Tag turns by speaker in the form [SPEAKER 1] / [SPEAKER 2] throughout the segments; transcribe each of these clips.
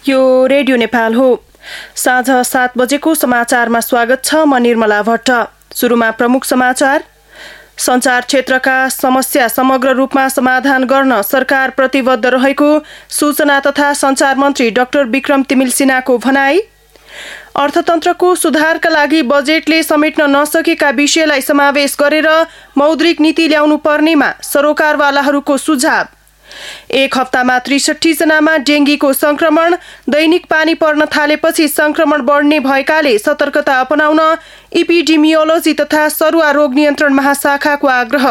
[SPEAKER 1] यो रेडियो नेपाल हो। साँझ 7 बजेको समाचारमा स्वागत छ। म निर्मला भट्ट। सुरुमा प्रमुख समाचार। सञ्चार क्षेत्रका समस्या समग्र रूपमा समाधान गर्न सरकार प्रतिबद्ध रहेको सूचना तथा सञ्चार मन्त्री डाक्टर विक्रम तिमिल सिन्हाको भनाई। अर्थतन्त्रको सुधारका लागि बजेटले समेट्न नसकेका विषयलाई समावेश गरेर मौद्रिक नीति ल्याउनु पर्नेमा सरोकारवालाहरूको सुझाव। एक हप्तामा 63 जनामा डेङ्गीको संक्रमण। दैनिक पानी पर्न थालेपछि संक्रमण बढ्ने भएकाले सतर्कता अपनाउन इपिडेमियोलोजी तथा सरुवा रोग नियन्त्रण महाशाखाको आग्रह।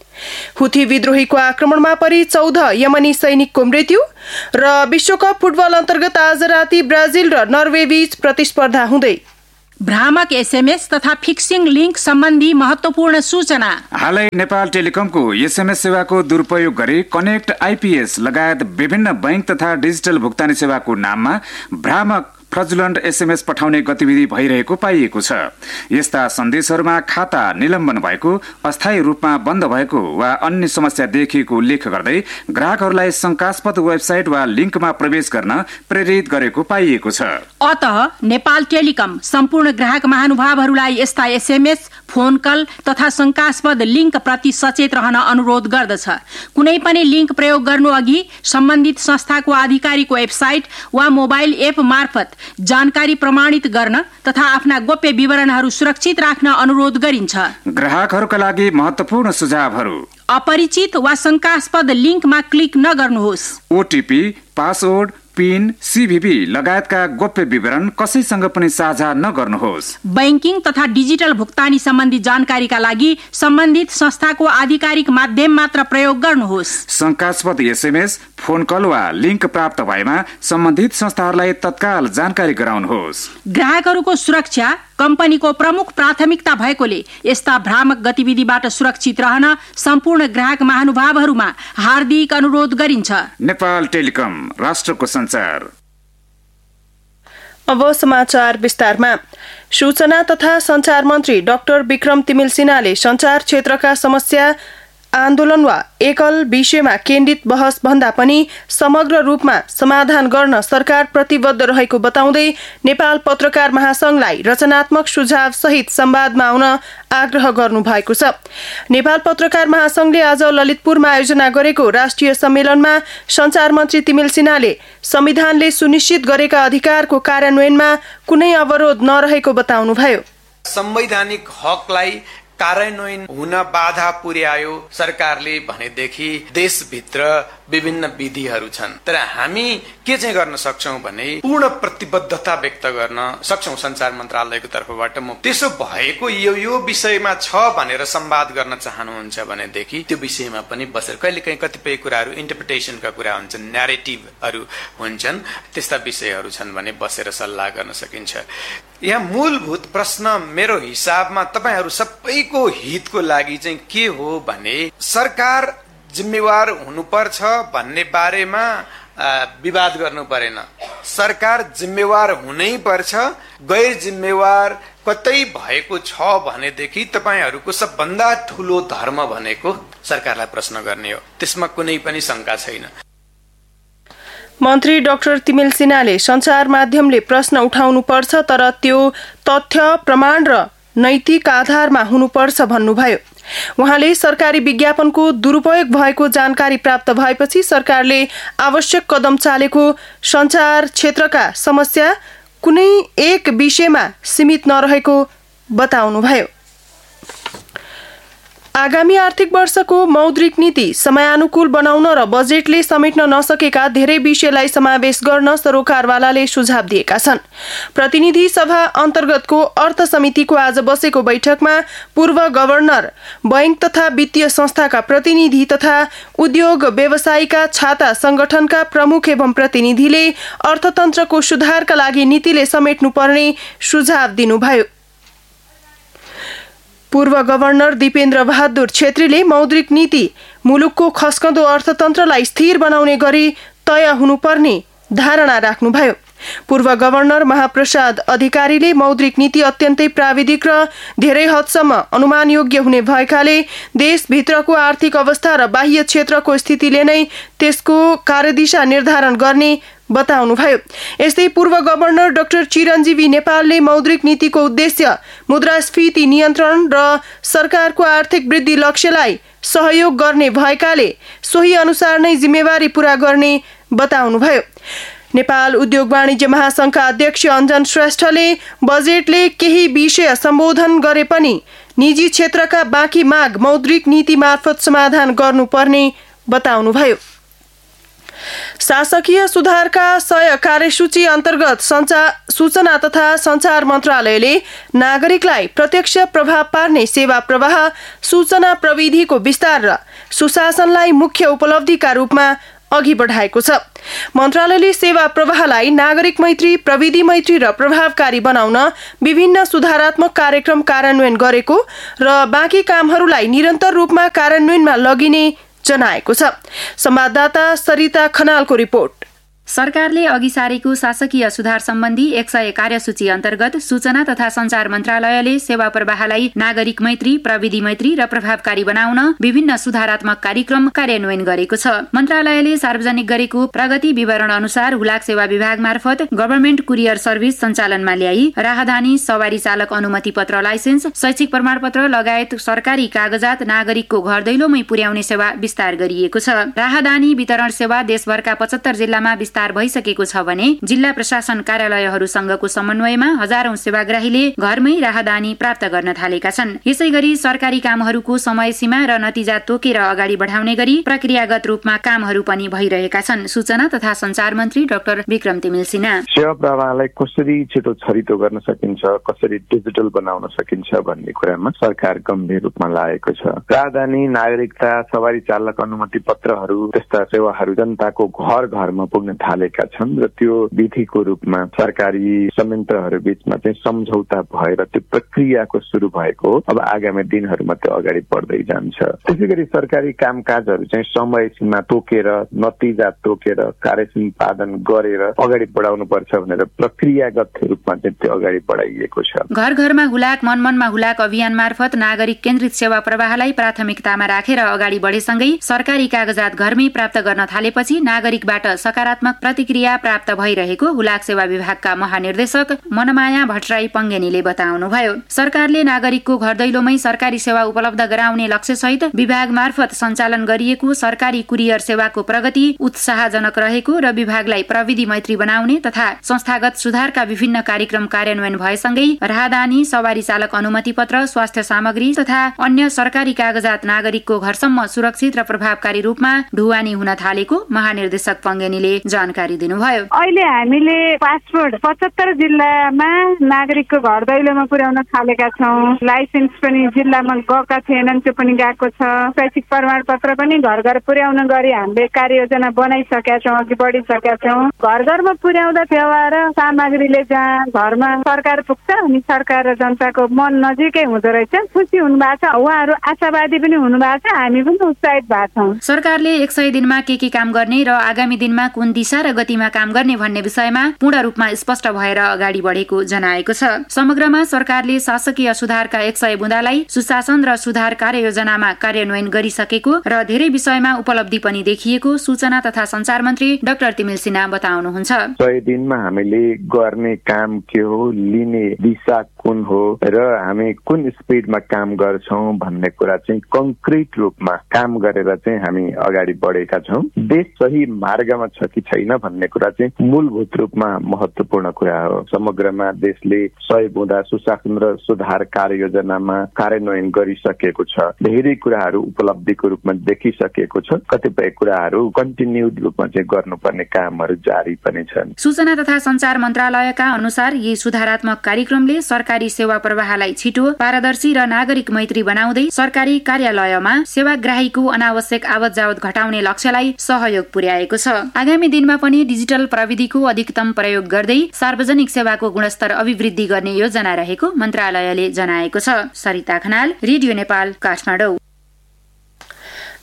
[SPEAKER 1] हुथी विद्रोहीको आक्रमणमा परि 14 यमनी सैनिकको मृत्यु। र विश्वकप फुटबल अन्तर्गत आज राति ब्राजिल र नर्वे बीच प्रतिस्पर्धा हुँदै।
[SPEAKER 2] भ्रामक एसएमएस तथा फिक्सिङ लिङ्क सम्बन्धी महत्त्वपूर्ण सूचना।
[SPEAKER 3] हालै नेपाल टेलिकमको एसएमएस सेवाको दुरुपयोग गरी कनेक्ट आइपीएस लगायत विभिन्न बैंक तथा डिजिटल भुक्तानी सेवाको नाममा भ्रामक फ्रजुलन्ट एसएमएस पठाउने गतिविधि भइरहेको पाइएको छ। यस्ता सन्देशहरूमा खाता निलम्बन भएको, अस्थायी रूपमा बन्द भएको वा अन्य समस्या देखिएको उल्लेख गर्दै ग्राहकहरूलाई शंकास्पद वेबसाइट वा लिङ्कमा प्रवेश गर्न प्रेरित गरेको पाइएको छ।
[SPEAKER 2] अतः नेपाल टेलिकम सम्पूर्ण ग्राहक महानुभावहरूलाई यस्ता एसएमएस, फोन कल तथा शंकास्पद लिङ्क प्रति सचेत रहन अनुरोध गर्दछ। कुनै पनि लिङ्क प्रयोग गर्नु अघि सम्बन्धित संस्थाको आधिकारिक वेबसाइट वा मोबाइल एप मार्फत जानकारी प्रमाणित गर्न तथा आफ्ना गोप्य विवरणहरू सुरक्षित राख्न अनुरोध गरिन्छ।
[SPEAKER 3] ग्राहकहरूका लागि महत्त्वपूर्ण सुझावहरू।
[SPEAKER 2] अपरिचित वा शंकास्पद लिङ्कमा क्लिक नगर्नुहोस्।
[SPEAKER 3] ओटीपी, पासवर्ड, पिन, सीभीबी लगायतका गोप्य विवरण कसैसँग पनि साझा नगर्नुहोस्।
[SPEAKER 2] बैंकिङ तथा डिजिटल भुक्तानी सम्बन्धी जानकारीका लागि सम्बन्धित संस्थाको आधिकारिक माध्यम मात्र प्रयोग गर्नुहोस्।
[SPEAKER 3] शंकास्पद एसएमएस, फोन कल वा लिङ्क प्राप्त भएमा सम्बन्धित संस्थाहरूलाई तत्काल जानकारी गराउनुहोस्।
[SPEAKER 2] ग्राहकहरूको सुरक्षा कम्पनीको प्रमुख प्राथमिकता भएकोले यस्ता भ्रामक गतिविधिबाट सुरक्षित रहन सम्पूर्ण ग्राहक महानुभावहरूमा हार्दिक अनुरोध गरिन्छ।
[SPEAKER 3] नेपाल टेलिकम, राष्ट्रको सञ्चार।
[SPEAKER 1] अब समाचार विस्तारमा। सूचना तथा सञ्चार मन्त्री डाक्टर विक्रम तिमिल सिन्हाले सञ्चार क्षेत्रका समस्या आन्दोलन वा एकल विषयमा केन्द्रित बहस भन्दा पनि समग्र रूपमा समाधान गर्न सरकार प्रतिबद्ध रहेको बताउँदै नेपाल पत्रकार महासंघलाई रचनात्मक सुझाव सहित संवादमा आउन आग्रह गर्नु भएको छ। नेपाल पत्रकार महासंघले आज ललितपुरमा आयोजना गरेको राष्ट्रिय सम्मेलनमा सञ्चार मन्त्री तिमिल सिन्हाले संविधानले सुनिश्चित गरेका अधिकारको कार्यान्वयनमा कुनै अवरोध नरहेको बताउनुभयो।
[SPEAKER 4] संवैधानिक हकलाई कार्यान्वयन हुन बाधा पुर्यायो सरकारले भनेदेखि देशभित्र विभिन्न विधिहरू छन्, तर हामी के चाहिँ गर्न सक्छौं भने पूर्ण प्रतिबद्धता व्यक्त गर्न सक्छौं सञ्चार मन्त्रालयको तर्फबाट। म त्यसो भएको यो विषयमा छ भनेर संवाद गर्न चाहनुहुन्छ भनेदेखि त्यो विषयमा पनि बसेर कहिलेकाहीँ कतिपय कुराहरू इन्टरप्रिटेसनका कुरा हुन्छन्, न्यारेटिभहरू हुन्छन्, त्यस्ता विषयहरू छन् भने बसेर सल्लाह गर्न सकिन्छ। यहाँ मूलभूत प्रश्न मेरो हिसाबमा तपाईहरू सबैको हितको लागि चाहिँ के हो भने सरकार जिम्मेवार हुनुपर्छ भन्ने बारेमा विवाद गर्नु परेन। सरकार जिम्मेवार हुनै पर्छ। गैर जिम्मेवार कतै भएको छ भनेदेखि तपाईहरूको सबभन्दा ठूलो धर्म भनेको सरकारलाई प्रश्न गर्ने हो, त्यसमा कुनै पनि शंका छैन।
[SPEAKER 1] मन्त्री डाक्टर तिमिल सिन्हाले सञ्चार माध्यमले प्रश्न उठाउनु पर्छ, तर त्यो तथ्य, प्रमाण र नैतिक आधारमा हुनुपर्छ भन्नुभयो। उहाँले सरकारी विज्ञापनको दुरुपयोग भएको जानकारी प्राप्त भएपछि सरकारले आवश्यक कदम चालेको, सञ्चार क्षेत्रका समस्या कुनै एक विषयमा सीमित नरहेको बताउनुभयो। आगामी आर्थिक वर्षको मौद्रिक नीति समयानुकूल बनाउन र बजेटले समेट्न नसकेका धेरै विषयलाई समावेश गर्न सरोकारवालाले सुझाव दिएका छन्। प्रतिनिधि सभा अन्तर्गतको अर्थ समितिको आज बसेको बैठकमा पूर्व गभर्नर, बैंक तथा वित्तीय संस्थाका प्रतिनिधि तथा उद्योग व्यवसायीका छाता संगठनका प्रमुख एवं प्रतिनिधिले अर्थतन्त्रको सुधारका लागि नीतिले समेट्नुपर्ने सुझाव दिनुभयो। पूर्व गभर्नर दीपेन्द्र बहादुर छेत्रीले मौद्रिक नीति मुलुकको खस्कँदो अर्थतन्त्रलाई स्थिर बनाउने गरी तय हुनुपर्ने धारणा राख्नुभयो। पूर्व गभर्नर महाप्रसाद अधिकारीले मौद्रिक नीति अत्यन्तै प्राविधिक र धेरै हदसम्म अनुमानयोग्य हुने भएकाले देशभित्रको आर्थिक अवस्था र बाह्य क्षेत्रको स्थितिले नै त्यसको कार्यदिशा निर्धारण गर्ने बताउनुभयो। यस्तै पूर्व गभर्नर डाक्टर चिरञ्जीवी नेपालले मौद्रिक नीतिको उद्देश्य मुद्रास्फीति नियन्त्रण र सरकारको आर्थिक वृद्धि लक्ष्यलाई सहयोग गर्ने भएकाले सोही अनुसार नै जिम्मेवारी पूरा गर्ने बताउनुभयो। नेपाल उद्योग वाणिज्य महासंघका अध्यक्ष अञ्जन श्रेष्ठले बजेटले केही विषय सम्बोधन गरे पनि निजी क्षेत्रका बाँकी माग मौद्रिक नीति मार्फत समाधान गर्नुपर्ने बताउनुभयो। शासकीय सुधारका 100 कार्यसूची अन्तर्गत सूचना तथा सञ्चार मन्त्रालयले नागरिकलाई प्रत्यक्ष प्रभाव पार्ने सेवा प्रवाह, सूचना प्रविधिको विस्तार र सुशासनलाई मुख्य उपलब्धिका रूपमा अघि बढाएको छ। मन्त्रालयले सेवा प्रवाहलाई नागरिक मैत्री, प्रविधि मैत्री र प्रभावकारी बनाउन विभिन्न सुधारात्मक कार्यक्रम कार्यान्वयन गरेको र बाँकी कामहरूलाई निरन्तर रूपमा कार्यान्वयनमा लगिने जनाएको छ। संवाददाता सरिता खनालको रिपोर्ट।
[SPEAKER 5] सरकारले अघि सारेको शासकीय सुधार सम्बन्धी 100 कार्यसूची अन्तर्गत सूचना तथा सञ्चार मन्त्रालयले सेवा प्रवाहलाई नागरिक मैत्री, प्रविधि मैत्री र प्रभावकारी बनाउन विभिन्न सुधारात्मक कार्यक्रम कार्यान्वयन गरेको छ। मन्त्रालयले सार्वजनिक गरेको प्रगति विवरण अनुसार हुलाक सेवा विभाग मार्फत गभर्नमेन्ट कुरियर सर्भिस सञ्चालनमा ल्याई राहदानी, सवारी चालक अनुमति पत्र, लाइसेन्स, शैक्षिक प्रमाणपत्र लगायत सरकारी कागजात नागरिकको घर दैलोमै पुर्याउने सेवा विस्तार गरिएको छ। राहदानी वितरण सेवा देशभरका 75 जिल्लामा विस्तार भइसकेको छ भने जिल्ला प्रशासन कार्यालयहरूसँगको समन्वयमा हजारौं सेवाग्राहीले घरमै राहदानी प्राप्त गर्न थालेका छन्। यसैगरी सरकारी कामहरूको समय सीमा र नतिजा तोकेर अगाडि बढाउने गरी प्रक्रियागत रूपमा कामहरू पनि भइरहेका छन्। सूचना तथा सञ्चार मन्त्री डाक्टर विक्रम तिमिल सिन्हा
[SPEAKER 6] सेवा प्रवाहलाई कसरी छिटो छरितो गर्न सकिन्छ, कसरी डिजिटल बनाउन सकिन्छ भन्ने कुरामा सरकार गम्भीर रूपमा लागेको छ। राहदानी, नागरिकता, सवारी चालक अनुमति पत्रहरू त्यस्ता सेवाहरू जनताको घर घरमा पुग्न थालेका छन् र त्यो विधिको रूपमा सरकारी संयन्त्रहरू बीचमा चाहिँ सम्झौता भएर त्यो प्रक्रियाको सुरु भएको हो। अब आगामी दिनहरूमा त्यो अगाडि बढ्दै जान्छ। त्यसैगरी सरकारी कामकाजहरू चाहिँ समय सीमा तोकेर, नतिजा तोकेर, कार्य सम्पादन गरेर अगाडि बढाउनु पर्छ भनेर प्रक्रियागत रूपमा चाहिँ त्यो अगाडि बढाइएको छ।
[SPEAKER 5] घर घरमा हुलाक, मन मनमा हुलाक अभियान मार्फत नागरिक केन्द्रित सेवा प्रवाहलाई प्राथमिकतामा राखेर अगाडि बढेसँगै सरकारी कागजात घरमै प्राप्त गर्न थालेपछि नागरिकबाट सकारात्मक प्रतिक्रिया प्राप्त भइरहेको हुलाक सेवा विभागका महानिर्देशक मनमाया भट्टराई पङ्गेनीले बताउनुभयो। सरकारले नागरिकको घर दैलोमै सरकारी सेवा उपलब्ध गराउने लक्ष्यसहित विभाग मार्फत सञ्चालन गरिएको सरकारी कुरियर सेवाको प्रगति उत्साहजनक रहेको र विभागलाई प्रविधि मैत्री बनाउने तथा संस्थागत सुधारका विभिन्न कार्यक्रम कार्यान्वयन भएसँगै राहदानी, सवारी चालक अनुमति पत्र, स्वास्थ्य सामग्री तथा अन्य सरकारी कागजात नागरिकको घरसम्म सुरक्षित र प्रभावकारी रूपमा ढुवानी हुन थालेको महानिर्देशक पङ्गेनीले जानकारी दिनुभयो।
[SPEAKER 7] अहिले हामीले पासपोर्ट 75 जिल्लामा नागरिकको घर दैलोमा पुर्याउन थालेका छौँ। लाइसेन्स पनि जिल्लामा गएका थिएनन्, त्यो पनि गएको छ। शैक्षिक प्रमाणपत्र पनि घर घर पुर्याउन गरी हामीले कार्ययोजना बनाइसकेका छौँ, अघि बढिसकेका छौँ। घर घरमा पुर्याउँदा सेवा र सामग्रीले जहाँ घरमा सरकार पुग्छ अनि सरकार र जनताको मन नजिकै हुँदो रहेछ। खुसी हुनुभएको छ, उहाँहरू आशावादी पनि हुनुभएको छ, हामी पनि उत्साहित भएको छौँ।
[SPEAKER 5] सरकारले 100 दिनमा के काम गर्ने र आगामी दिनमा कुन दिशा र गतिमा काम गर्ने भन्ने विषयमा पूर्ण रूपमा स्पष्ट भएर अगाडि बढेको जनाएको छ। समग्रमा सरकारले शासकीय सुधारका 100 बुँदालाई सुशासन र सुधार कार्ययोजनामा कार्यान्वयन गरिसकेको र धेरै विषयमा उपलब्धि पनि देखिएको सूचना तथा सञ्चार मन्त्री डाक्टर तिमिल सिन्हा बताउनुहुन्छ।
[SPEAKER 6] 100 दिनमा हामीले गर्ने काम के हो, लिने दिशा कुन हो र हामी कुन स्पिडमा काम गर्छौं भन्ने कुरा चाहिँ कङ्क्रिट रूपमा काम गरेर चाहिँ हामी अगाडि बढेका छौं। देश सही मार्गमा छ कि छैन भन्ने कुरा चाहिँ मूलभूत रूपमा महत्त्वपूर्ण कुरा हो। समग्रमा देशले 100 बुँदा सुशासन र सुधार कार्ययोजनामा कार्यान्वयन गरिसकेको छ। धेरै कुराहरू उपलब्धिको रूपमा देखिसकेको छ। कतिपय कुराहरू कन्टिन्युड रूपमा चाहिँ गर्नुपर्ने कामहरू जारी पनि छन्।
[SPEAKER 5] सूचना तथा सञ्चार मन्त्रालयका अनुसार यी सुधारात्मक कार्यक्रमले सरकारी सेवा प्रवाहलाई छिटो, पारदर्शी र नागरिक मैत्री बनाउँदै सरकारी कार्यालयमा सेवाग्राहीको अनावश्यक आवत जावत घटाउने लक्ष्यलाई सहयोग पुर्याएको छ। आगामी दिनमा पनि डिजिटल प्रविधिको अधिकतम प्रयोग गर्दै सार्वजनिक सेवाको गुणस्तर अभिवृद्धि गर्ने योजना रहेको मन्त्रालयले जनाएको छ। सरिता खनाल, रेडियो नेपाल, काठमाडौँ।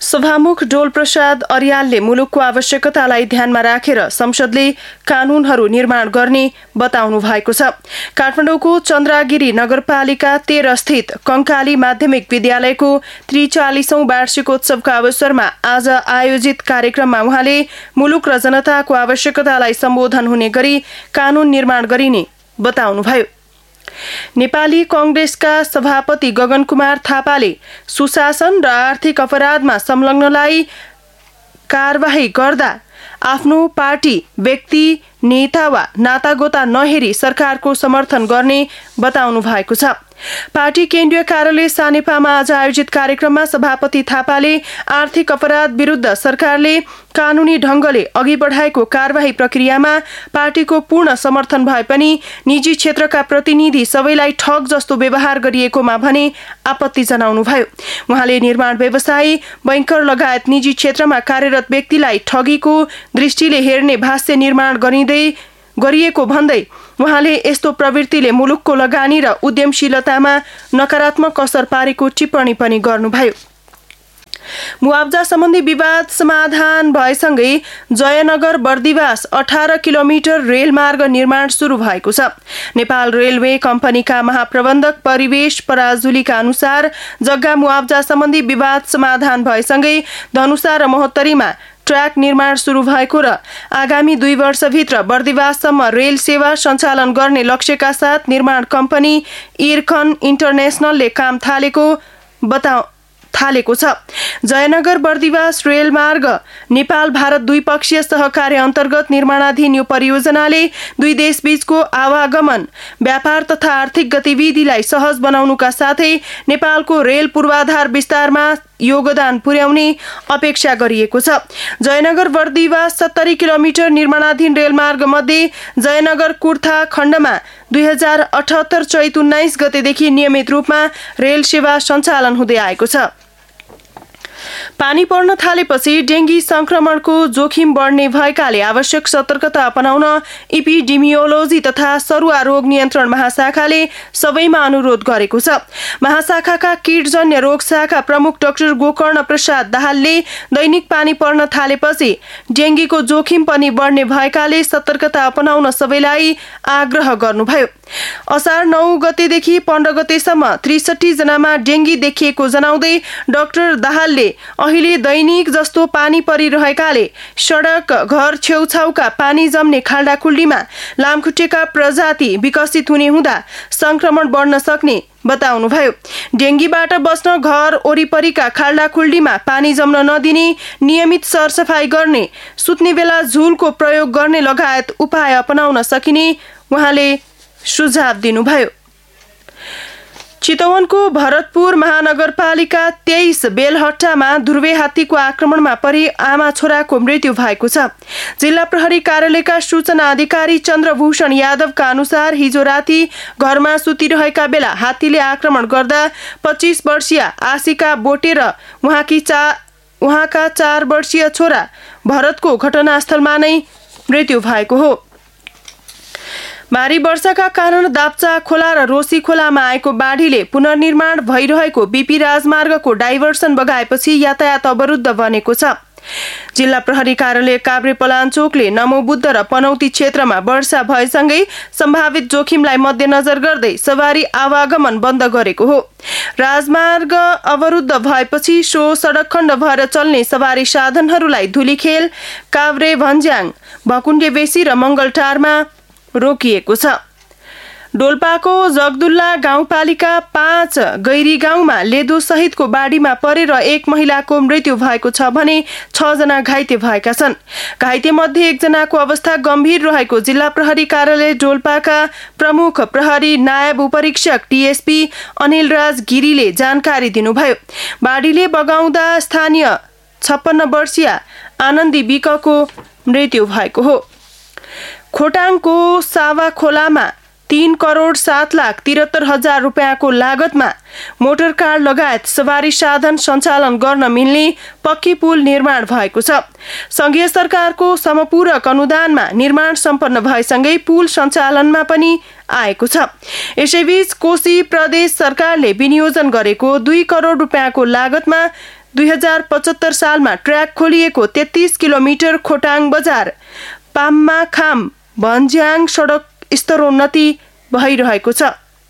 [SPEAKER 1] सभामुख डोलप्रसाद अर्यालले मुलुकको आवश्यकतालाई ध्यानमा राखेर संसदले कानूनहरू निर्माण गर्ने बताउनु भएको छ। काठमाडौँको चन्द्रागिरी नगरपालिका 13 स्थित कंकाली माध्यमिक विद्यालयको 43औं वार्षिकोत्सवका अवसरमा आज आयोजित कार्यक्रममा उहाँले मुलुक र जनताको आवश्यकतालाई सम्बोधन हुने गरी कानून निर्माण गरिने बताउनुभयो। नेपाली कांग्रेसका सभापति गगन कुमार थापाले सुशासन र आर्थिक अपराधमा संलग्नलाई कारबाही गर्दा आफ्नो पार्टी, व्यक्ति, नेता वा नातागोता नहेरी सरकारको समर्थन गर्ने बताउनु भएको छ। पार्टी केन्द्रीय कार्यालय सानेपामा आज आयोजित कार्यक्रममा सभापति थापाले आर्थिक अपराध विरुद्ध सरकारले कानूनी ढंगले अघि बढाएको कारबाही प्रक्रियामा पार्टीको पूर्ण समर्थन भए पनि निजी क्षेत्रका प्रतिनिधि सबैलाई ठग जस्तो व्यवहार गरिएकोमा भने आपत्ति जनाउनुभयो। उहाँले निर्माण व्यवसायी, बैंकर लगायत निजी क्षेत्रमा कार्यरत व्यक्तिलाई ठगीको दृष्टिले हेर्ने भाष्य निर्माण गरिएको भन्दै उहाँले यस्तो प्रवृत्तिले मुलुकको लगानी र उद्यमशीलतामा नकारात्मक असर पारेको टिप्पणी पनि गर्नुभयो। मुआब्जा सम्बन्धी विवाद समाधान भएसँगै जयनगर बर्दिवास 18 किलोमिटर रेलमार्ग निर्माण शुरू भएको छ। नेपाल रेलवे कम्पनीका महाप्रबन्धक परिवेश पराजुलीका अनुसार जग्गा मुआब्जा सम्बन्धी विवाद समाधान भएसँगै धनुषा र महोत्तरीमा ट्र्याक निर्माण शुरू भएको र आगामी 2 वर्षभित्र बर्दिवाससम्म रेल सेवा सञ्चालन गर्ने लक्ष्यका साथ निर्माण कम्पनी इरकन इन्टरनेशनलले काम थालेको छ। जयनगर बर्दिवास रेलमार्ग नेपाल भारत द्विपक्षीय सहकार्य अन्तर्गत निर्माणाधीन यो परियोजनाले दुई देशबीचको आवागमन, व्यापार तथा आर्थिक गतिविधिलाई सहज बनाउनुका साथै नेपालको रेल पूर्वाधार विस्तारमा योगदान पुर्याउने अपेक्षा गरिएको छ। जयनगर बर्दिवास 70 किलोमिटर निर्माणाधीन रेलमार्ग मध्ये जयनगर कुर्था खण्डमा 2078 चैत 19 गतेदेखि नियमित रूपमा रेल सेवा सञ्चालन हुँदै आएको छ। पानी पर्न थालेपछि डेंगी संक्रमणको जोखिम बढ्ने भएकाले आवश्यक सतर्कता अपनाउन इपिडेमियोलोजी तथा सरुवा रोग नियन्त्रण महाशाखाले सबैमा अनुरोध गरेको छ। महाशाखाका कीटजन्य रोग शाखा प्रमुख डाक्टर गोकर्ण प्रसाद दाहालले दैनिक पानी पर्न थालेपछि डेंगीको जोखिम पनि बढ्ने भएकाले सतर्कता अपनाउन सबैलाई आग्रह गर्नुभयो। असार 9 गतेदेखि 15 गतेसम्म 63 जनामा डेंगी देखिएको जनाउँदै डाक्टर दाहालले अहिले दैनिक जस्तो पानी परिरहेकाले सडक, घर छेउछाउका पानी जम्ने खाल्डाखुल्डीमा लामखुट्टेका प्रजाति विकसित हुने हुँदा संक्रमण बढ्न सक्ने बताउनुभयो। डेंगीबाट बस्न घर वरिपरिका खाल्डाखुल्डीमा पानी जम्न नदिने, नियमित सरसफाई गर्ने, सुत्ने बेला झुलको प्रयोग गर्ने लगायत उपाय अपनाउन सकिने उहाँले सुझाव दिनुभयो। चितवनको भरतपुर महानगरपालिका 23 बेलहट्टामा ध्रुवे हात्तीको आक्रमणमा परि आमा छोराको मृत्यु भएको छ। जिल्ला प्रहरी कार्यालयका सूचना अधिकारी चन्द्रभूषण यादवका अनुसार हिजो राति घरमा सुतिरहेका बेला हात्तीले आक्रमण गर्दा 25 वर्षीय आशिका बोटे र उहाँका 4 वर्षीय छोरा भरतको घटनास्थलमा नै मृत्यु भएको हो। भारी वर्षाका कारण दाप्चा खोला र रोसी खोलामा आएको बाढीले पुनर्निर्माण भइरहेको बीपी राजमार्गको डाइभर्सन बगाएपछि यातायात अवरुद्ध बनेको छ। जिल्ला प्रहरी कार्यालय काभ्रेपलाञ्चोकले नमोबुद्ध र पनौती क्षेत्रमा वर्षा भएसँगै सम्भावित जोखिमलाई मध्यनजर गर्दै सवारी आवागमन बन्द गरेको हो। राजमार्ग अवरुद्ध भएपछि सो सडक खण्ड भएर चल्ने सवारी साधनहरूलाई धुलीखेल, काभ्रे भन्ज्याङ, भकुण्डे बेसी र मंगलटारमा रोकिएको छ। डोल्पाको जगदुल्ला गाउँपालिका 5 गैरी गाउँमा लेदो सहितको बाढीमा परेर एक महिलाको मृत्यु भएको छ भने 6 जना घाइते भएका छन्। घाइते मध्ये 1 जनाको अवस्था गम्भीर रहेको जिल्ला प्रहरी कार्यालय डोल्पाका प्रमुख प्रहरी नायब उपरीक्षक टीएसपी अनिल राज गिरीले जानकारी दिनुभयो। बाढीले बगाउँदा स्थानीय 56 वर्षीय आनन्दी बिकको मृत्यु भएको हो। खोटाङको सावा खोलामा 3,07,73,000 रुपियाँको लागतमा मोटर कार लगायत सवारी साधन सञ्चालन गर्न मिल्ने पक्की पुल निर्माण भएको छ। संघीय सरकारको समपूरक अनुदानमा निर्माण सम्पन्न भएसँगै पुल सञ्चालनमा पनि आएको छ। यसैबीच कोशी प्रदेश सरकारले विनियोजन गरेको 2 करोड रुपियाँको लागतमा 2075 सालमा ट्र्याक खोलिएको 33 किलोमिटर खोटाङ बजार पाम्मा खाम भन्ज्याङ सडक स्तरोन्नति भइरहेको छ।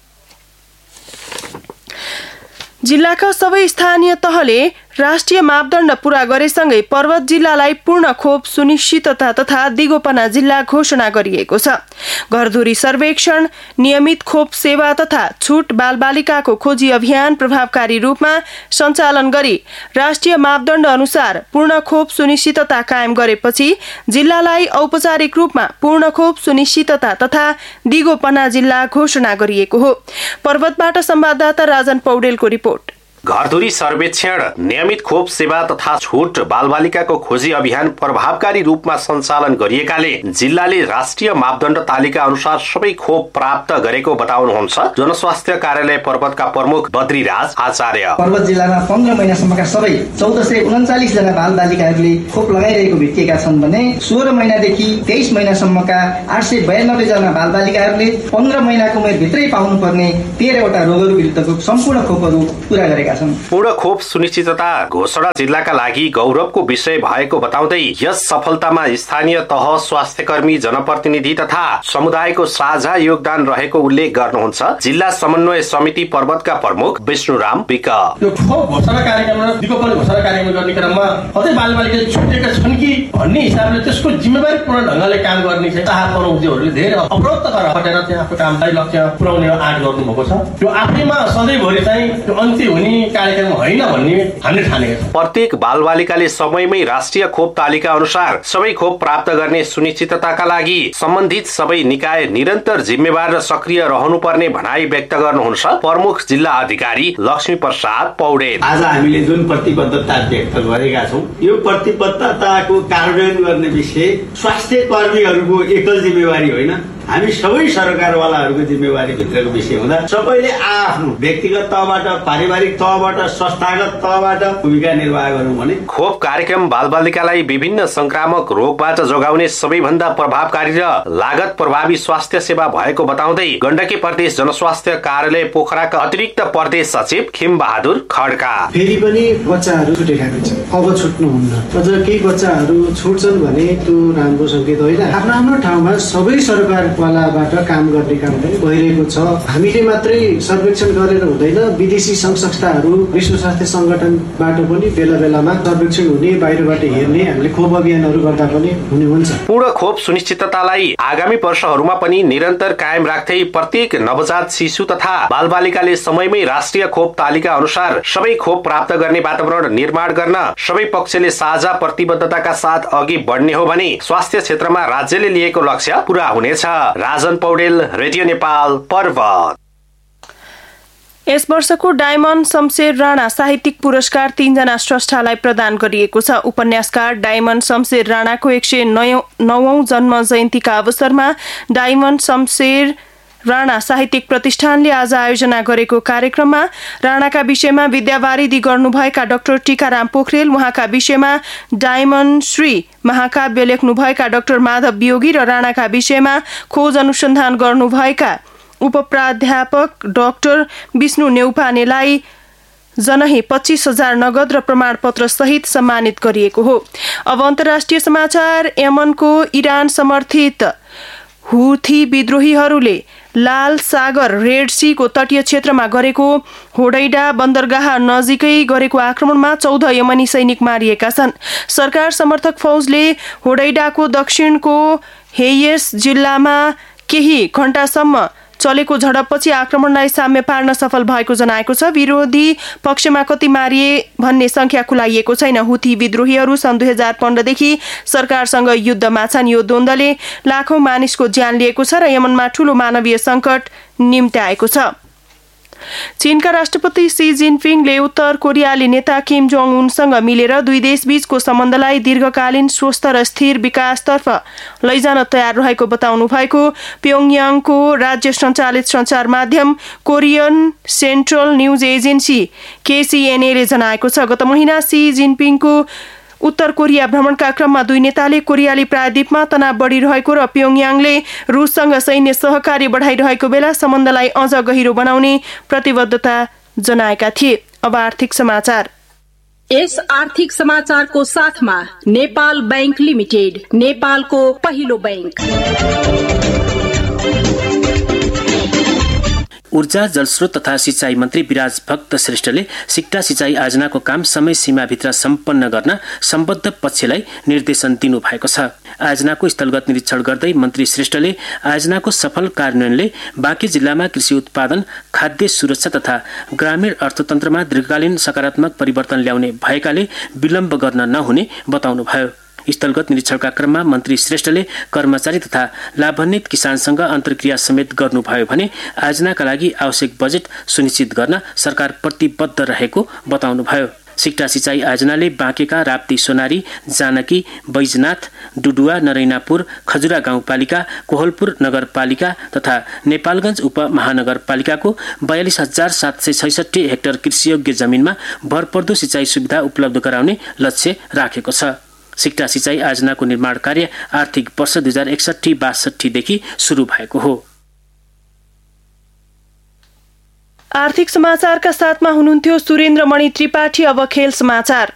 [SPEAKER 1] जिल्लाका सबै स्थानीय तहले राष्ट्रिय मापदण्ड पूरा गरेसँगै पर्वत जिल्लालाई पूर्ण खोप सुनिश्चितता तथा दिगोपना जिल्ला घोषणा गरिएको छ। घरधुरी सर्वेक्षण, नियमित खोप सेवा तथा छुट बालबालिकाको खोजी अभियान प्रभावकारी रूपमा सञ्चालन गरी राष्ट्रिय मापदण्ड अनुसार पूर्ण खोप सुनिश्चितता कायम गरेपछि जिल्लालाई औपचारिक रूपमा पूर्ण खोप सुनिश्चितता तथा दिगोपना जिल्ला घोषणा गरिएको हो। पर्वतबाट संवाददाता राजन पौडेलको रिपोर्ट।
[SPEAKER 8] घरधुरी सर्वेक्षण, नियमित खोप सेवा तथा छुट बालबालिकाको खोजी अभियान प्रभावकारी रूपमा सञ्चालन गरिएकाले जिल्लाले राष्ट्रिय मापदण्ड तालिका अनुसार सबै खोप प्राप्त गरेको बताउनुहुन्छ जनस्वास्थ्य कार्यालय पर्वतका प्रमुख बद्रीराज आचार्य।
[SPEAKER 9] पर्वत जिल्लामा 15 महिनासम्मका सबै 1439 जना बालबालिकाहरूले खोप लगाइरहेको भेटिएका छन् भने 16 महिनादेखि 23 महिनासम्मका 892 जना बालबालिकाहरूले 15 महिनाको उमेरभित्रै पाउनुपर्ने 13 वटा रोगहरू विरुद्धको सम्पूर्ण खोपहरू पूरा गरेका।
[SPEAKER 8] पूर्ण खोप सुनिश्चितता घोषणा जिल्लाका लागि गौरवको विषय भएको बताउँदै यस सफलतामा स्थानीय तह, स्वास्थ्यकर्मी, जनप्रतिनिधि तथा समुदायको साझा योगदान रहेको उल्लेख गर्नुहुन्छ जिल्ला समन्वय समिति पर्वतका प्रमुख विष्णुराम विक।
[SPEAKER 10] यो खोप घोषणा कार्यक्रम र दिगोपना घोषणा कार्यक्रम गर्ने क्रममा कतै बालबालिका छुटेका छन् कि भन्ने हिसाबले त्यसको जिम्मेवारीपूर्ण ढंगले काम गर्ने चाहिँ चाह प्रमुखहरूले धेरै अवरोध हटेर चाहिँ आफ्नो कामलाई लक्ष्य पुर्याउने आँट गर्नुभएको छ। यो आफैमा सधैँभरि चाहिँ त्यो अन्त्य हुने कार्यक्रम होइन भन्ने हामीले ठानेका छौँ।
[SPEAKER 8] प्रत्येक बालबालिकाले समयमै राष्ट्रिय खोप तालिका अनुसार सबै खोप प्राप्त गर्ने सुनिश्चितताका लागि सम्बन्धित सबै निकाय निरन्तर जिम्मेवार र सक्रिय रहनुपर्ने भनाई व्यक्त गर्नुहुन्छ प्रमुख जिल्ला अधिकारी लक्ष्मी प्रसाद पौडेल।
[SPEAKER 11] आज हामीले जुन प्रतिबद्धता व्यक्त गरेका छौँ यो प्रतिबद्धताको कार्यान्वयन गर्ने विषय स्वास्थ्य कर्मीहरूको एकल जिम्मेवारी होइन, हामी सबै सरकारवालाहरूको जिम्मेवारी भित्रको विषय हुँदा सबैले आफ्नो व्यक्तिगत तहबाट, पारिवारिक तहबाट, संस्थागत तहबाट भूमिका निर्वाह गरौँ भने
[SPEAKER 8] खोप कार्यक्रम बालबालिकालाई विभिन्न संक्रामक रोगबाट जोगाउने सबैभन्दा प्रभावकारी र लागत प्रभावी स्वास्थ्य सेवा भएको बताउँदै गण्डकी प्रदेश जनस्वास्थ्य कार्यालय पोखराका अतिरिक्त प्रदेश सचिव खिम बहादुर खड्का
[SPEAKER 12] फेरि पनि बच्चाहरू छुटेका छन्, अब छुट्नुहुन्न। अझ केही बच्चाहरू छुट्छन् भने त्यो राम्रो संकेत होइन। आफ्नो आफ्नो ठाउँमा सबै सरकार वालाबाट काम गर्ने काम पनि भइरहेको छ। हामीले मात्रै सर्वेक्षण गरेर हुँदैन, विदेशी संघ संस्थाहरू, विश्व स्वास्थ्य संगठनबाट पनि बेला बेलामा सर्वेक्षण हुने, बाहिरबाट हेर्ने, हामीले खोप अभियानहरू गर्दा पनि हुने हुन्छ।
[SPEAKER 8] पूर्ण खोप सुनिश्चिततालाई आगामी वर्षहरूमा पनि निरन्तर कायम राख्दै प्रत्येक नवजात शिशु तथा बालबालिकाले समयमै राष्ट्रिय खोप तालिका अनुसार सबै खोप प्राप्त गर्ने वातावरण निर्माण गर्न सबै पक्षले साझा प्रतिबद्धताका साथ अघि बढ्ने हो भने स्वास्थ्य क्षेत्रमा राज्यले लिएको लक्ष्य पूरा हुनेछ। राजन पौडेल, रेडियो नेपाल, पर्वत।
[SPEAKER 1] यस वर्षको डायमण्ड शमशेर राणा साहित्यिक पुरस्कार 3 जना स्रष्टालाई प्रदान गरिएको छ। उपन्यासकार डायमण्ड शमशेर राणाको 109औं जन्म जयन्तीका अवसरमा डायमण्ड शमशेर राणा साहित्यिक प्रतिष्ठानले आज आयोजना गरेको कार्यक्रममा राणाका विषयमा विद्यावारिधि गर्नुभएका डाक्टर टीकाराम पोखरेल, उहाँका विषयमा डायमण्ड श्री महाकाव्य लेख्नुभएका डाक्टर माधव वियोगी र राणाका विषयमा खोज अनुसन्धान गर्नुभएका उपप्राध्यापक डाक्टर विष्णु नेउपानेलाई जनही 25,000 नगद र प्रमाणपत्र सहित सम्मानित गरिएको हो। अब अन्तर्राष्ट्रिय समाचार। यमनको इरान समर्थित हुथी विद्रोहीहरूले लाल सागर रेड सी को तटीय क्षेत्रमा गरेको होडैडा बन्दरगाह नजिकै गरेको आक्रमणमा 14 यमनी सैनिक मारिएका छन्। सरकार समर्थक फौजले होडैडाको दक्षिणको हेयस जिल्लामा केही घण्टासम्म चलेको झडपपछि आक्रमणलाई साम्य पार्न सफल भएको जनाएको छ। विरोधी पक्षमा कति मारिए भन्ने संख्या खुलाइएको छैन। हुथी विद्रोहीहरू सन् 2015 देखि सरकारसँग युद्धमा छन्। यो द्वन्द्वले लाखौं मानिसको ज्यान लिएको छ र यमनमा ठूलो मानवीय संकट निम्त्याएको छ। चीनका राष्ट्रपति सी जिनपिङले उत्तर कोरियाली नेता किम जोङ उनसँग मिलेर दुई देशबीचको सम्बन्धलाई दीर्घकालीन स्वस्थ र स्थिर विकासतर्फ लैजान तयार रहेको बताउनु भएको प्योङयाङको राज्य सञ्चालित सञ्चार माध्यम कोरियन सेन्ट्रल न्यूज एजेन्सी केसीएनएले जनाएको छ। गत महिना सी जिनपिङको उत्तर कोरिया भ्रमणका क्रममा दुई नेताले कोरियाली प्रायद्वीपमा तनाव बढिरहेको र प्योङयाङले रुससँग सैन्य सहकार्य बढाइरहेको बेला सम्बन्धलाई अझ गहिरो बनाउने प्रतिबद्धता जनाएका थिए। अब आर्थिक समाचार।
[SPEAKER 2] यस आर्थिक समाचारको साथमा नेपाल बैंक लिमिटेड, नेपालको पहिलो बैंक।
[SPEAKER 13] ऊर्जा, जलस्रोत तथा सिंचाई मन्त्री विराज भक्त श्रेष्ठले सिक्टा सिंचाई आयोजनाको काम समय सीमाभित्र सम्पन्न गर्न सम्बद्ध पक्षलाई निर्देशन दिनुभएको छ। आयोजनाको स्थलगत निरीक्षण गर्दै मन्त्री श्रेष्ठले आयोजनाको सफल कार्यान्वयनले बाँकी जिल्लामा कृषि उत्पादन, खाद्य सुरक्षा तथा ग्रामीण अर्थतन्त्रमा दीर्घकालीन सकारात्मक परिवर्तन ल्याउने भएकाले विलम्ब गर्न नहुने बताउनुभयो। स्थलगत निरीक्षणका क्रममा मन्त्री श्रेष्ठले कर्मचारी तथा लाभान्वित किसानसँग अन्तर्क्रिया समेत गर्नुभयो भने आयोजनाका लागि आवश्यक बजेट सुनिश्चित गर्न सरकार प्रतिबद्ध रहेको बताउनुभयो। सिक्टा सिंचाई आयोजनाले बाँकेका राप्ती सोनारी, जानकी, बैजनाथ, डुडुवा, नरैनापुर, खजुरा गाउँपालिका, कोहलपुर नगरपालिका तथा नेपालगञ्ज उपमहानगरपालिकाको 42,766 हेक्टर कृषियोग्य जमिनमा भरपर्दो सिंचाई सुविधा उपलब्ध गराउने लक्ष्य राखेको छ। सिक्टा सिंचाई आयोजनाको निर्माण कार्य आर्थिक वर्ष 2061-62 देखि सुरु भएको हो।
[SPEAKER 1] आर्थिक समाचारका साथमा हुनुहुन्थ्यो सुरेन्द्र मणि त्रिपाठी। अब खेल समाचार।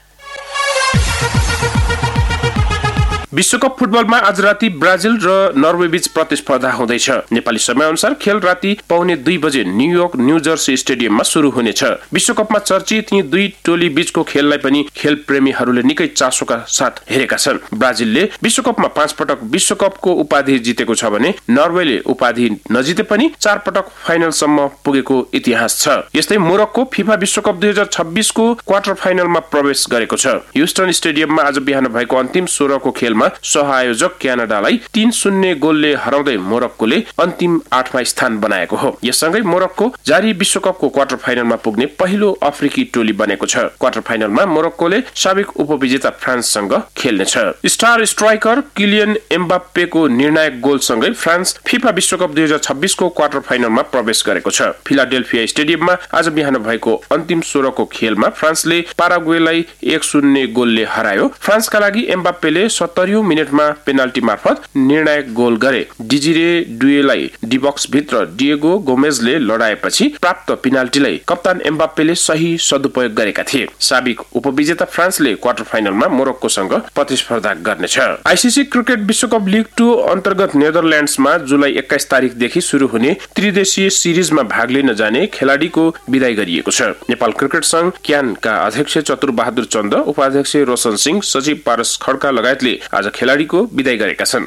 [SPEAKER 14] विश्वकप फुटबलमा आज राति ब्राजिल र नर्वे बीच प्रतिस्पर्धा हुँदैछ। नेपाली समयअनुसार खेल राति 1:15 बजे न्यूयोर्क न्यू जर्सी स्टेडियममा सुरु हुनेछ। विश्वकपमा चर्चित यी दुई टोली बीचको खेललाई पनि खेल प्रेमीहरूले निकै चासोका साथ हेरेका छन्। ब्राजिलले विश्वकपमा 5 पटक विश्वकपको उपाधि जितेको छ भने नर्वेले उपाधि नजिते पनि 4 पटक फाइनलसम्म पुगेको इतिहास छ। यस्तै मोरक्को फिफा विश्वकप 2026 को क्वार्टर फाइनलमा प्रवेश गरेको छ। ह्युस्टन स्टेडियममा आज बिहान भएको अन्तिम 16 को खेलमा सहआयोजक क्यानाडालाई 3-0 गोलले हराउँदै मोरक्कोले अन्तिम 8मा स्थान बनाएको हो। यससँगै मोरक्को जारी विश्वकपको क्वार्टर फाइनलमा पुग्ने पहिलो अफ्रिकी टोली बनेको छ। क्वार्टर फाइनलमा मोरक्कोले साबिक उपविजेता फ्रान्ससँग खेल्नेछ। स्टार स्ट्राइकर किलियन एम्बाप्पेको निर्णायक गोलसँगै फ्रान्स फिफा विश्वकप 2026 को क्वार्टर फाइनलमा प्रवेश गरेको छ। फिलाडेल्फिया स्टेडियममा आज बिहान भएको अन्तिम 16 को खेलमा फ्रान्सले पाराग्वेलाई 1-0 गोलले हरायो। फ्रान्सका लागि एम्बाप्पेले 70 मिनेटमा पेनाल्टी मार्फत निर्णायक गोल गरे। डिजिरे डुएलाई डीबक्स भित्र डिएगो गोमेजले लडाएपछि प्राप्त पेनाल्टीलाई कप्तान एम्बाप्पेले सही सदुपयोग गरेका थिए। साबिक उपविजेता फ्रान्सले क्वार्टर फाइनलमा मोरक्कोसँग प्रतिस्पर्धा गर्नेछ। आईसीसी क्रिकेट विश्वकप लीग 2 अन्तर्गत नेदरल्यान्ड्समा जुलाई 21 तारिखदेखि सुरु हुने त्रिदेशीय सिरिजमा भाग लिन जाने खेलाडीको विदाई गरिएको छ। नेपाल क्रिकेट संघ क्यानका अध्यक्ष चतुर बहादुर चन्द, उपाध्यक्ष रोशन सिंह, सचिव पारस खड्का लगायतले आज खेलाडीको विदाई गरेका छन्।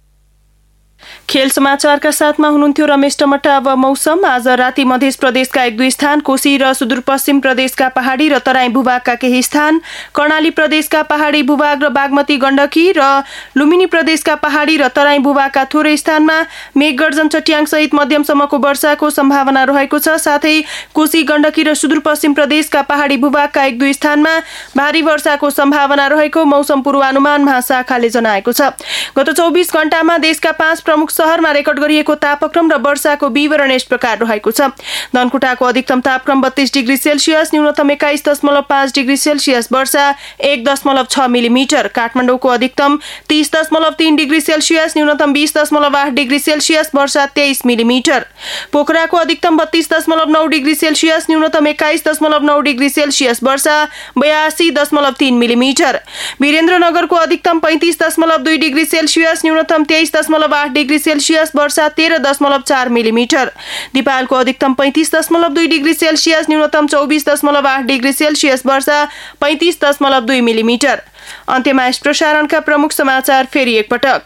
[SPEAKER 1] खेल समाचारका साथमा हुनुहुन्थ्यो रमेश टमटा। अब मौसम। आज राति मध्य प्रदेशका 1-2 स्थान, कोशी र सुदूरपश्चिम प्रदेशका पहाडी र तराई भूभागका केही स्थान, कर्णाली प्रदेशका पहाडी भूभाग र बागमती गण्डकी र लुम्बिनी प्रदेशका पहाडी र तराई भूभागका थोरै स्थानमा मेघगर्जन चट्याङ सहित मध्यमसम्मको वर्षाको सम्भावना रहेको छ। साथै कोशी, गण्डकी र सुदूरपश्चिम प्रदेशका पहाडी भूभागका 1-2 स्थानमा भारी वर्षाको सम्भावना रहेको मौसम पूर्वानुमान महाशाखाले जनाएको छ। गत 24 घण्टामा देशका 5 प्रमुख शहरमा रेकर्ड गरिएको तापक्रम र वर्षाको विवरण यस प्रकार रहेको छ। धनकुटाको अधिकतम तापक्रम 32 डिग्री सेल्सियस, न्यूनतम 21.5 डिग्री सेल्सियस, वर्षा 1.6 मिलिमिटर। काठमाडौँको अधिकतम 30.3 डिग्री सेल्सियस, न्यूनतम 20.8 डिग्री सेल्सियस, वर्षा 23 मिलिमिटर। पोखराको अधिकतम 32.9 डिग्री सेल्सियस, न्यूनतम 21.9 डिग्री सेल्सियस, वर्षा 82.3 मिलिमिटर। वीरेन्द्रनगरको अधिकतम 35.2 डिग्री सेल्सियस, न्यूनतम 23.8 डिग्री सेल्सियस, वर्षा 13.4 मिलिमिटर। दिपालको अधिकतम 35.2 डिग्री सेल्सियस, न्यूनतम 24.8 डिग्री सेल्सियस, वर्षा 35.2 मिलिमिटर। अन्त्यमा यस प्रसारणका प्रमुख समाचार फेरि एकपटक।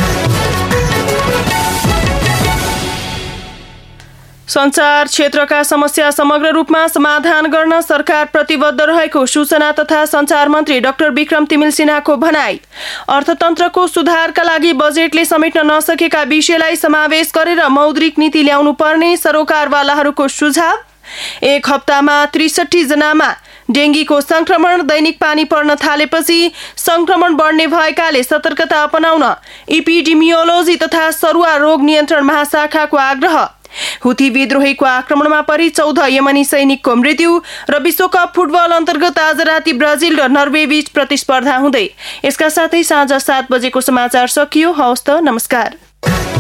[SPEAKER 1] संचार क्षेत्रका समस्या समग्र रूपमा समाधान गर्न सरकार प्रतिबद्ध रहेको सूचना तथा संचार मन्त्री डाक्टर विक्रम तिमिल सिन्हाको भनाई। अर्थतन्त्रको सुधारका लागि बजेटले समेट्न नसकेका विषयलाई समावेश गरेर मौद्रिक नीति ल्याउनु पर्ने सरोकारवालाहरूको सुझाव। 1 हप्तामा 63 जनामा डेंगीको संक्रमण। दैनिक पानी पर्न थालेपछि संक्रमण बढ्ने भएकाले सतर्कता अपनाउन इपिडेमियोलोजी तथा सरुवा रोग नियन्त्रण महाशाखाको आग्रह। हुथी विद्रोहीको आक्रमणमा परि 14 यमनी सैनिकको मृत्यु। र विश्वकप फुटबल अन्तर्गत आज राति ब्राजिल र नर्वे बीच प्रतिस्पर्धा हुँदै। यसका साथै साँझ 7 बजेको समाचार सकियो। हवस् त, नमस्कार।